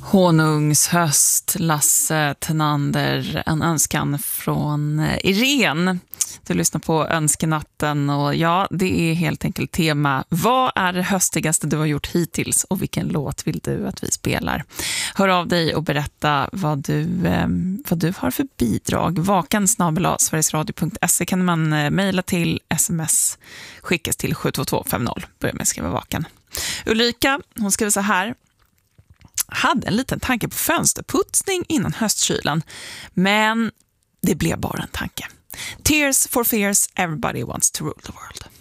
Honungshöst, Lasse Tenander, en önskan från Irene. Du lyssnar på Önskenatten och ja, det är helt enkelt tema. Vad är det höstigaste du har gjort hittills och vilken låt vill du att vi spelar? Hör av dig och berätta vad du har för bidrag. vakan@sverigesradio.se kan man mejla till, sms skickas till 72250. Börja med att skriva vakan. Ulrika, hon skriver så här: hade en liten tanke på fönsterputsning innan höstkylan, men det blev bara en tanke. Tears for Fears, Everybody Wants to Rule the World.